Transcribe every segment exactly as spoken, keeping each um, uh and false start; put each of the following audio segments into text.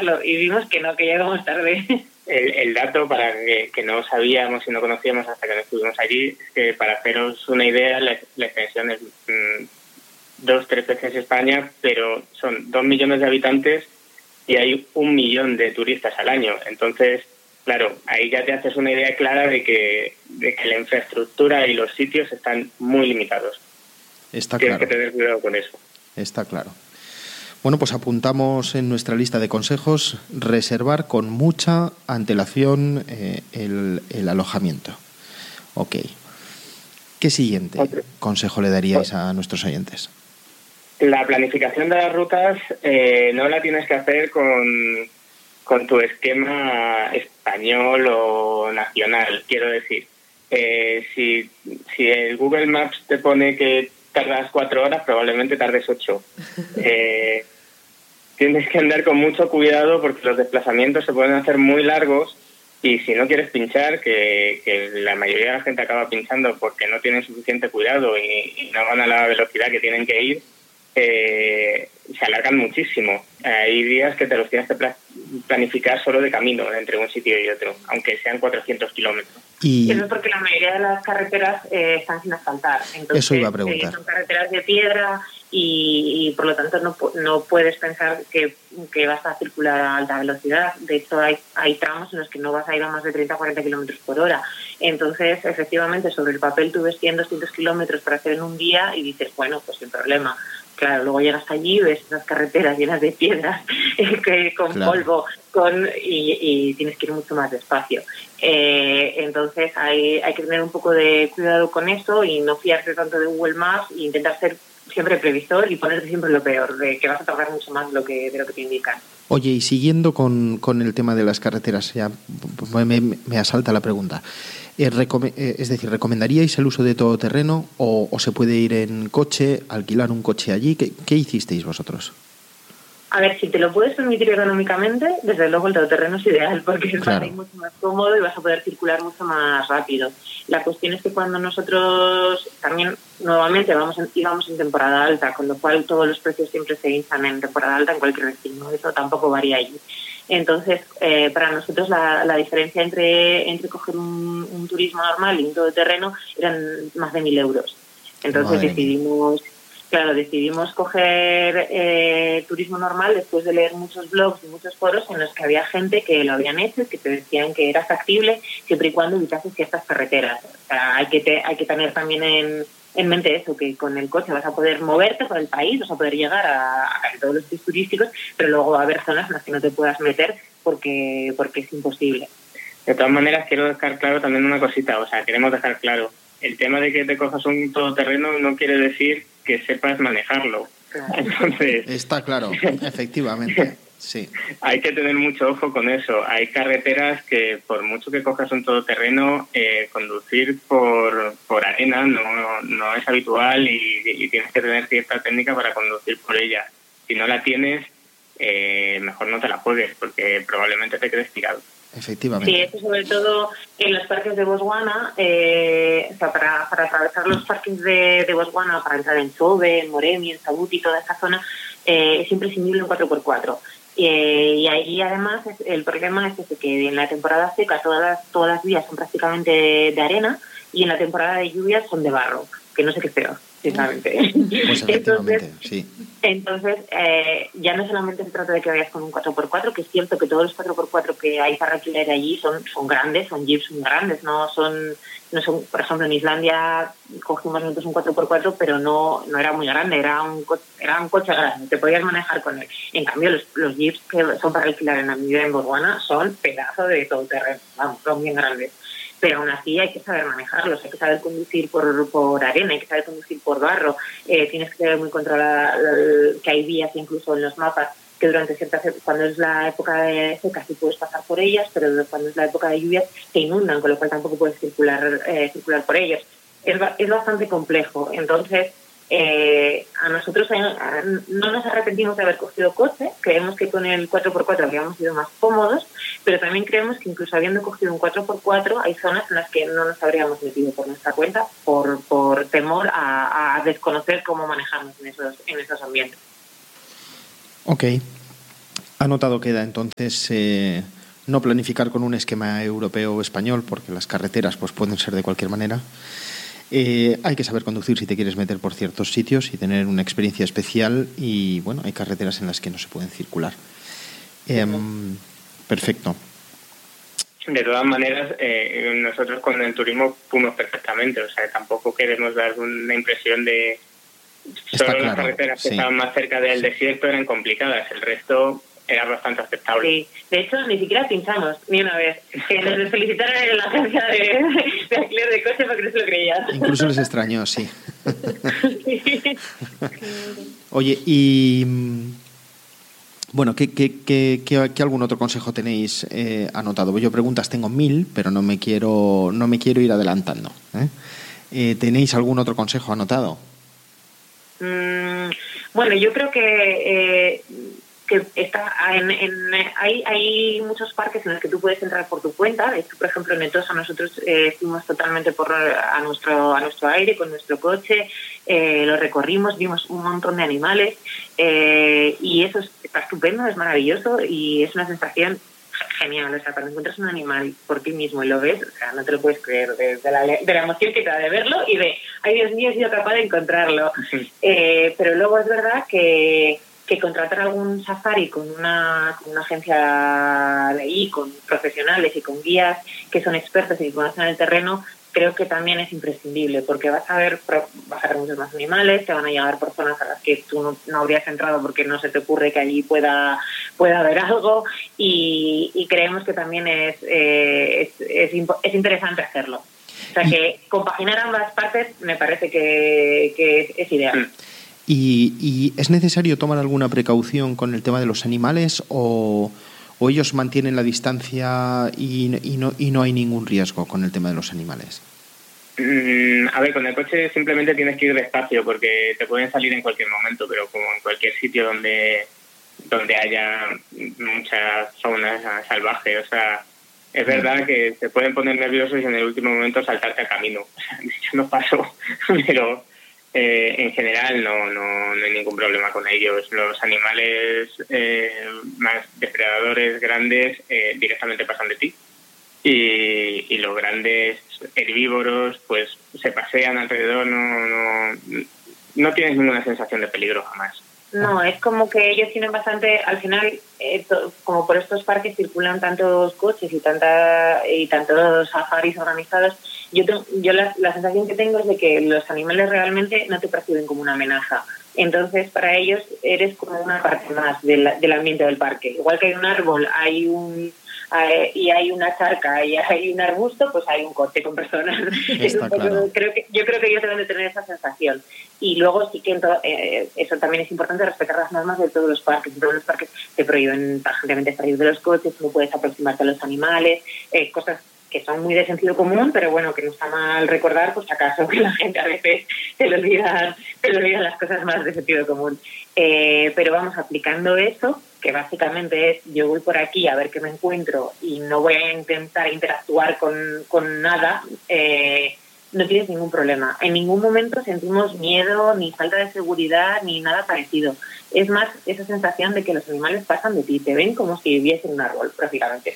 hacerlo y vimos que no, que llegamos tarde. El, el dato, para que, que no sabíamos y no conocíamos hasta que no estuvimos allí, es que para haceros una idea, la, la extensión es mmm, dos, tres veces España, pero son dos millones de habitantes y hay un millón de turistas al año. Entonces, claro, ahí ya te haces una idea clara de que, de que la infraestructura y los sitios están muy limitados. Está Tienes claro. que tener cuidado con eso. Está claro. Bueno, pues apuntamos en nuestra lista de consejos reservar con mucha antelación eh, el, el alojamiento. Ok. ¿Qué siguiente Otro. consejo le daríais a nuestros oyentes? La planificación de las rutas eh, no la tienes que hacer con, con tu esquema español o nacional. Quiero decir, eh, si, si el Google Maps te pone que tardas cuatro horas, probablemente tardes ocho. Eh, tienes que andar con mucho cuidado porque los desplazamientos se pueden hacer muy largos y si no quieres pinchar, que, que la mayoría de la gente acaba pinchando porque no tienen suficiente cuidado y, y no van a la velocidad que tienen que ir, eh, se alargan muchísimo. Hay días que te los tienes que pla- planificar solo de camino entre un sitio y otro, aunque sean cuatrocientos kilómetros. Y eso es porque la mayoría de las carreteras eh, están sin asfaltar. Entonces, eso iba a preguntar. Eh, son carreteras de piedra y, y por lo tanto no, no puedes pensar que, que vas a circular a alta velocidad. De hecho, hay, hay tramos en los que no vas a ir a más de treinta a cuarenta kilómetros por hora. Entonces, efectivamente, sobre el papel tú ves cien, doscientos kilómetros para hacer en un día y dices, bueno, pues sin problema. Claro, luego llegas allí, ves las carreteras llenas de piedras, que, con claro. polvo, con y, y tienes que ir mucho más despacio. Eh, entonces hay, hay que tener un poco de cuidado con eso y no fiarse tanto de Google Maps e intentar ser siempre previsor y ponerte siempre lo peor, de que vas a tardar mucho más de lo que, de lo que te indican. Oye, y siguiendo con, con el tema de las carreteras, ya me, me asalta la pregunta. Eh, recome- eh, es decir, ¿recomendaríais el uso de todoterreno o, o se puede ir en coche, alquilar un coche allí? ¿Qué, qué hicisteis vosotros? A ver, si te lo puedes permitir económicamente, desde luego el todoterreno es ideal porque claro. vas a ir mucho más cómodo y vas a poder circular mucho más rápido. La cuestión es que cuando nosotros también nuevamente vamos en, íbamos en temporada alta, con lo cual todos los precios siempre se hinchan en temporada alta en cualquier destino, eso tampoco varía allí. Entonces, eh, para nosotros la, la diferencia entre, entre coger un, un turismo normal y un todoterreno eran más de mil euros. Entonces Madre decidimos... Mía. Claro, decidimos coger eh, turismo normal después de leer muchos blogs y muchos foros en los que había gente que lo habían hecho, que te decían que era factible siempre y cuando evitases ciertas carreteras. O sea, hay que te, hay que tener también en, en mente eso, que con el coche vas a poder moverte por el país, vas a poder llegar a, a casi todos los sitios turísticos, pero luego va a haber zonas en las que no te puedas meter porque, porque es imposible. De todas maneras, quiero dejar claro también una cosita, o sea, queremos dejar claro, el tema de que te cojas un todoterreno no quiere decir que sepas manejarlo. Claro. Entonces, está claro, efectivamente, sí. Hay que tener mucho ojo con eso. Hay carreteras que por mucho que cojas un todoterreno, eh, conducir por, por arena no, no es habitual y, y tienes que tener cierta técnica para conducir por ella. Si no la tienes, eh, mejor no te la juegues porque probablemente te quedes tirado. Efectivamente. Sí, eso sobre todo en los parques de Botswana, eh, o sea, para, para atravesar los parques de, de Botswana, para entrar en Chobe, en Moremi, en Sabuti, toda esta zona, eh, es imprescindible un cuatro por cuatro. Eh, y ahí además es, el problema es ese, que en la temporada seca todas las, todas las vías son prácticamente de, de arena y en la temporada de lluvias son de barro, que no sé qué es peor, sinceramente. Pues efectivamente, entonces, sí. Entonces, eh, ya no solamente se trata de que vayas con un cuatro por cuatro, que es cierto que todos los cuatro por cuatro que hay para alquilar allí son, son grandes, son jeeps muy grandes, no son, no son, por ejemplo, en Islandia cogimos nosotros un cuatro por cuatro, pero no, no era muy grande, era un, co- era un coche grande, te podías manejar con él. En cambio, los, los jeeps que son para alquilar en Namibia, en Botswana, son pedazos de todoterreno, vamos, son bien grandes. Pero aún así hay que saber manejarlos, hay que saber conducir por, por arena, hay que saber conducir por barro, eh, tienes que tener muy controlada que hay vías incluso en los mapas que durante ciertas cuando es la época de seca sí puedes pasar por ellas, pero cuando es la época de lluvias te inundan, con lo cual tampoco puedes circular eh, circular por ellos. Es, es bastante complejo, entonces eh, a nosotros a, a, no nos arrepentimos de haber cogido coche, creemos que con el cuatro por cuatro habríamos sido más cómodos, pero también creemos que incluso habiendo cogido un cuatro por cuatro hay zonas en las que no nos habríamos metido por nuestra cuenta por, por temor a, a desconocer cómo manejarnos en esos, en esos ambientes. Ok. Anotado queda entonces eh, no planificar con un esquema europeo o español, porque las carreteras pues pueden ser de cualquier manera. Eh, hay que saber conducir si te quieres meter por ciertos sitios y tener una experiencia especial, y bueno, hay carreteras en las que no se pueden circular. Eh, perfecto. De todas maneras, eh, nosotros con el turismo fuimos perfectamente, o sea, tampoco queremos dar una impresión de solo claro, las carreteras que sí. estaban más cerca del sí. desierto eran complicadas, el resto era bastante aceptable. Sí, de hecho ni siquiera pinchamos ni una vez. Que nos felicitaron en la agencia de, de alquiler de coche porque no se lo creían. Incluso les extrañó, sí. Oye, y bueno, ¿qué, qué, qué, qué, qué algún otro consejo tenéis eh, anotado? Yo preguntas tengo mil, pero no me quiero, no me quiero ir adelantando. ¿eh? Eh, ¿Tenéis algún otro consejo anotado? Mm, bueno, yo creo que... Eh, que está en, en, hay, hay muchos parques en los que tú puedes entrar por tu cuenta. De hecho, por ejemplo, en Etosa nosotros eh, fuimos totalmente por a nuestro a nuestro aire con nuestro coche, eh, lo recorrimos, vimos un montón de animales eh, y eso está estupendo, es maravilloso y es una sensación genial. O sea, cuando encuentras un animal por ti mismo y lo ves, o sea, no te lo puedes creer, de, de, la, de la emoción que te da de verlo y de, ay Dios mío, he sido capaz de encontrarlo. Eh, pero luego es verdad que que contratar algún safari con una, con una agencia de ahí, con profesionales y con guías que son expertos y que conocen el terreno, creo que también es imprescindible, porque vas a ver, vas a ver muchos más animales, te van a llevar por zonas a las que tú no, no habrías entrado porque no se te ocurre que allí pueda, pueda haber algo, y, y creemos que también es, eh, es, es, es interesante hacerlo. O sea, que compaginar ambas partes me parece que, que es, es ideal. ¿Y, ¿Y es necesario tomar alguna precaución con el tema de los animales o, o ellos mantienen la distancia y, y, no, y no hay ningún riesgo con el tema de los animales? Mm, a ver, con el coche simplemente tienes que ir despacio porque te pueden salir en cualquier momento, pero como en cualquier sitio donde, donde haya mucha fauna salvaje, o sea, es verdad que te pueden poner nerviosos y en el último momento saltarte a camino. O sea, yo no paso, pero... Eh, en general no, no, no hay ningún problema con ellos. Los animales eh, más depredadores grandes eh, directamente pasan de ti y, y los grandes herbívoros pues se pasean alrededor, no, no, no tienes ninguna sensación de peligro jamás. No, es como que ellos tienen bastante, al final, eh, to, como por estos parques circulan tantos coches y tanta y tantos safaris organizados, yo tengo, yo la, la sensación que tengo es de que los animales realmente no te perciben como una amenaza. Entonces, para ellos eres como una parte más del, del ambiente del parque. Igual que hay un árbol, hay un hay, y hay una charca y hay un arbusto, pues hay un coche con personas. Está claro. creo que, yo creo que ellos deben de tener esa sensación. Y luego sí que eh, eso también es importante, respetar las normas de todos los parques. En todos los parques te prohíben tajantemente salir de los coches, no puedes aproximarte a los animales, eh, cosas que son muy de sentido común, pero bueno, que no está mal recordar, pues acaso que la gente a veces se le olvida, se le olvidan las cosas más de sentido común. Eh, pero vamos, aplicando eso, que básicamente es, yo voy por aquí a ver qué me encuentro y no voy a intentar interactuar con, con nada, eh, no tienes ningún problema. En ningún momento sentimos miedo, ni falta de seguridad, ni nada parecido. Es más esa sensación de que los animales pasan de ti, te ven como si viviesen en un árbol, prácticamente.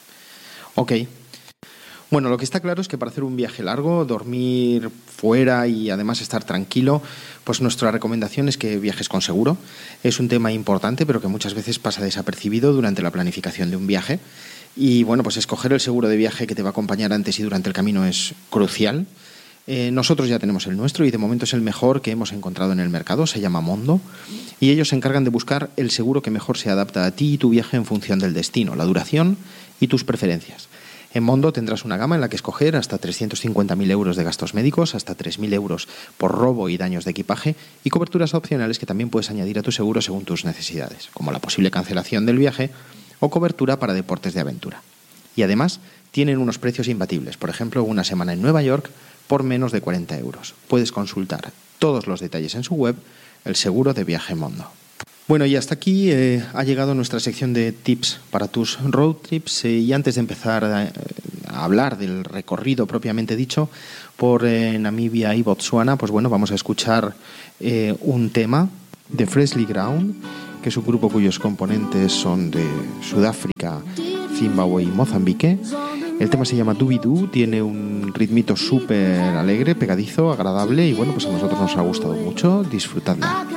Ok. Bueno, lo que está claro es que para hacer un viaje largo, dormir fuera y además estar tranquilo, pues nuestra recomendación es que viajes con seguro. Es un tema importante, pero que muchas veces pasa desapercibido durante la planificación de un viaje. Y bueno, pues escoger el seguro de viaje que te va a acompañar antes y durante el camino es crucial. Eh, nosotros ya tenemos el nuestro y de momento es el mejor que hemos encontrado en el mercado, se llama Mondo, y ellos se encargan de buscar el seguro que mejor se adapta a ti y tu viaje en función del destino, la duración y tus preferencias. En Mondo tendrás una gama en la que escoger hasta trescientos cincuenta mil euros de gastos médicos, hasta tres mil euros por robo y daños de equipaje y coberturas opcionales que también puedes añadir a tu seguro según tus necesidades, como la posible cancelación del viaje o cobertura para deportes de aventura. Y además tienen unos precios imbatibles, por ejemplo, una semana en Nueva York por menos de cuarenta euros. Puedes consultar todos los detalles en su web, el seguro de viaje Mondo. Bueno, y hasta aquí eh, ha llegado nuestra sección de tips para tus road trips, eh, y antes de empezar a, a hablar del recorrido propiamente dicho por eh, Namibia y Botsuana, pues bueno, vamos a escuchar eh, un tema de Freshly Ground que es un grupo cuyos componentes son de Sudáfrica, Zimbabue y Mozambique. El tema se llama Doobie-Doo, tiene un ritmito súper alegre, pegadizo, agradable y bueno, pues a nosotros nos ha gustado mucho. Disfrutadla.